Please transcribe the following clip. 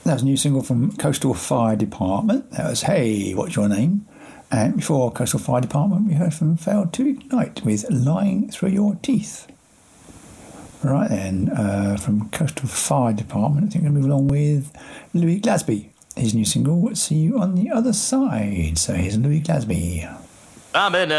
That was a new single from Coastal Fire Department. That was Hey, What's Your Name? And before Coastal Fire Department, we heard from Failed to Ignite with Lying Through Your Teeth. Right then, from Coastal Fire Department, I think we're going to move along with Louis Glasby. His new single, See You on the Other Side. So here's Louis Glasby. I'm in a